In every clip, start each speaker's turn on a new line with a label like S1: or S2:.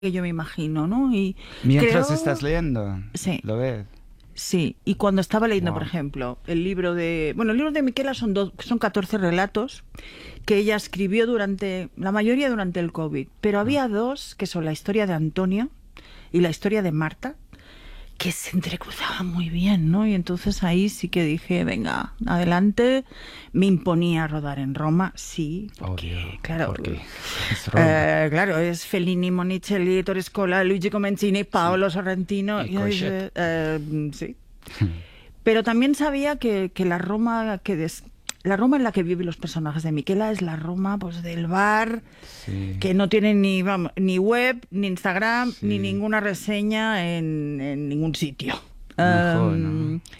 S1: que yo me imagino, ¿no? Y
S2: Mientras
S1: creo,
S2: estás leyendo,
S1: sí,
S2: lo ves.
S1: sí. Y cuando estaba leyendo, por
S2: Wow.
S1: ejemplo, el libro de Miquela son 14 relatos que ella escribió la mayoría durante el COVID, pero había dos que son la historia de Antonio y la historia de Marta, que se entrecruzaban muy bien, ¿no? Y entonces ahí sí que dije, venga, adelante. Me imponía rodar en Roma, sí,
S2: Obvio,
S1: porque, claro,
S2: porque es Roma.
S1: claro, es Fellini, Monicelli, Torrescola, Luigi Comencini,
S2: Sí.
S1: Paolo Sorrentino.
S2: Y
S1: Y yo
S2: Coixet.
S1: dije, sí. Pero también sabía que la Roma en la que viven los personajes de Miquela es la Roma, pues, del bar,
S2: Sí,
S1: que no tiene ni, vamos, ni web, ni Instagram, ni
S2: sí.
S1: ninguna reseña en ningún sitio.
S2: Mejor, ¿no?
S1: Em,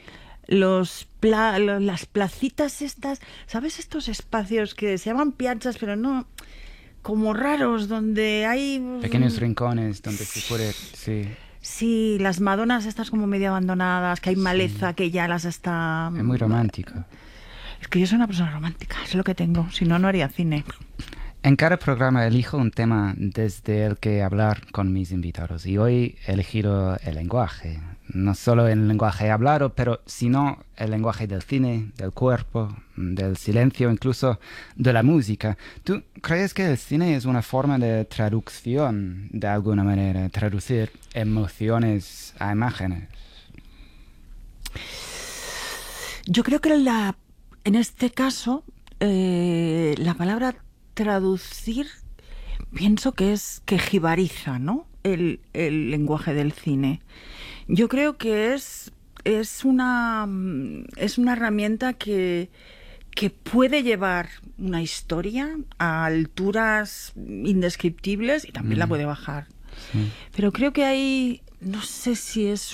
S1: las placitas estas, ¿sabes? Estos espacios que se llaman piazzas, pero no, como raros, donde hay...
S2: Pequeños rincones donde se puede... Sí,
S1: Sí, las Madonas estas como medio abandonadas, que hay
S2: sí.
S1: maleza que ya las está...
S2: Es muy romántico.
S1: Es que yo soy una persona romántica, es lo que tengo, si no, no haría cine.
S2: En cada programa elijo un tema desde el que hablar con mis invitados y hoy he elegido el lenguaje. No solo el lenguaje hablado, pero sino el lenguaje del cine, del cuerpo, del silencio, incluso de la música. ¿Tú crees que el cine es una forma de traducción, de alguna manera, traducir emociones a imágenes?
S1: Yo creo que en este caso, la palabra traducir, pienso que es que jibariza, ¿no? El lenguaje del cine. Yo creo que es una herramienta que puede llevar una historia a alturas indescriptibles y también la
S2: Mm,
S1: puede bajar.
S2: sí.
S1: Pero creo que hay, no sé si es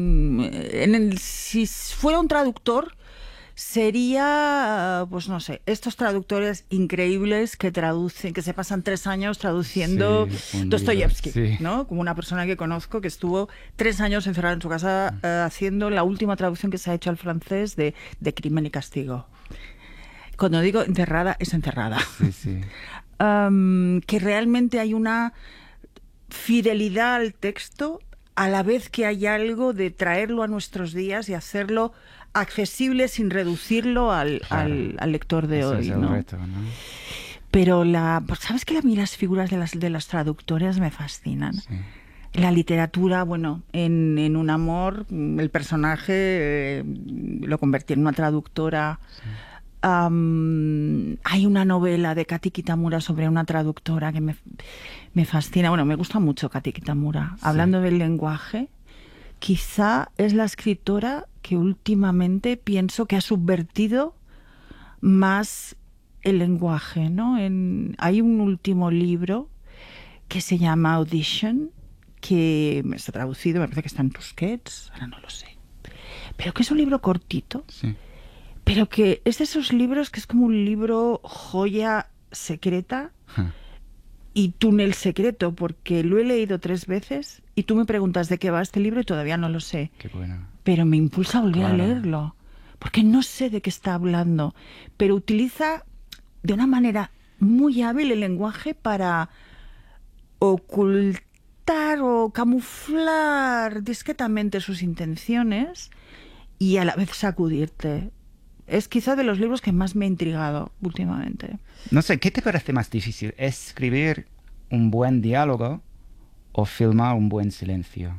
S1: si fuera un traductor, sería, pues no sé, estos traductores increíbles que traducen, que se pasan 3 años traduciendo
S2: Sí, un libro,
S1: Dostoyevsky,
S2: sí.
S1: ¿no? Como una persona que conozco que estuvo 3 años encerrada en su casa haciendo la última traducción que se ha hecho al francés de Crimen y Castigo. Cuando digo encerrada, es encerrada.
S2: Sí, sí.
S1: Que realmente hay una fidelidad al texto a la vez que hay algo de traerlo a nuestros días y hacerlo accesible sin reducirlo
S2: Claro.
S1: al lector de
S2: Eso es
S1: hoy,
S2: el
S1: ¿no?
S2: reto, ¿no?
S1: Pero pues, ¿sabes que a mí las figuras de las traductores me fascinan?
S2: Sí.
S1: La literatura, bueno, en Un amor, el personaje lo convertí en una traductora.
S2: Sí.
S1: Hay una novela de Kati Kitamura sobre una traductora que me fascina. Bueno, me gusta mucho Kati Kitamura.
S2: Sí.
S1: Hablando del lenguaje, quizá es la escritora que últimamente pienso que ha subvertido más el lenguaje, ¿no? Hay un último libro que se llama Audition, que está traducido, me parece que está en Tusquets, ahora no lo sé. Pero que es un libro cortito,
S2: Sí.
S1: pero que es de esos libros que es como un libro joya secreta
S2: Ja,
S1: y túnel secreto, porque lo he leído 3 veces y tú me preguntas de qué va este libro y todavía no lo sé.
S2: qué bueno.
S1: Pero me impulsa a volver a
S2: Claro.
S1: leerlo, porque no sé de qué está hablando, pero utiliza de una manera muy hábil el lenguaje para ocultar o camuflar discretamente sus intenciones y a la vez sacudirte. Es quizá de los libros que más me ha intrigado últimamente.
S2: No sé, ¿qué te parece más difícil? ¿Escribir un buen diálogo o filmar un buen silencio?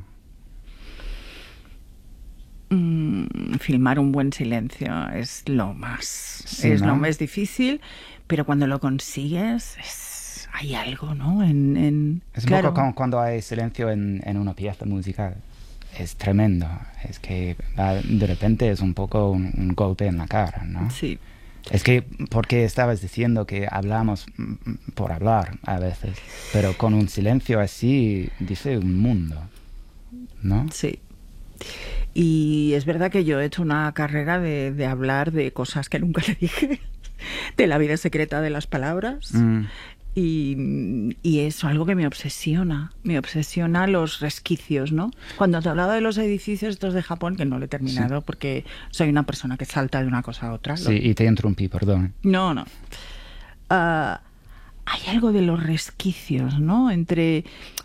S1: Filmar un buen silencio es
S2: Sí,
S1: lo
S2: ¿no?
S1: más difícil, pero cuando lo consigues hay algo, ¿no?
S2: Es un poco
S1: Claro,
S2: como cuando hay silencio en una pieza musical. Es tremendo. Es que de repente es un poco un golpe en la cara, ¿no?
S1: sí,
S2: Es que, porque estabas diciendo que hablamos por hablar a veces, pero con un silencio así dice un mundo, ¿no?
S1: sí. Y es verdad que yo he hecho una carrera de hablar de cosas que nunca le dije, de la vida secreta de las palabras.
S2: Mm,
S1: Y es algo que me obsesiona los resquicios, ¿no? Cuando te hablaba de los edificios estos de Japón, que no lo he
S2: sí,
S1: terminado porque soy una persona que salta de una cosa a otra.
S2: sí, y te interrumpí, perdón.
S1: No, no. Ah, hay algo de los resquicios, ¿no? Entre